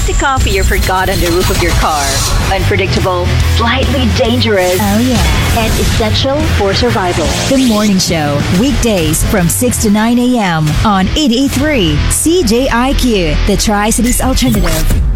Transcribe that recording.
like the coffee you forgot on the roof of your car. Unpredictable, slightly dangerous. Oh, yeah. And essential for survival. The Morning Show, weekdays from 6 to 9 a.m. on 883 CJIQ, the Tri-Cities Alternative.